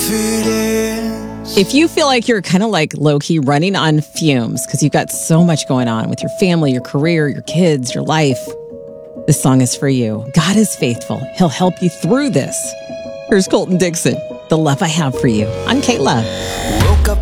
confidence. If you feel like you're kind of like low-key running on fumes because you've got so much going on with your family, your career, your kids, your life, this song is for you. God is faithful. He'll help you through this. Here's Colton Dixon, The Love I Have for You on K-Love.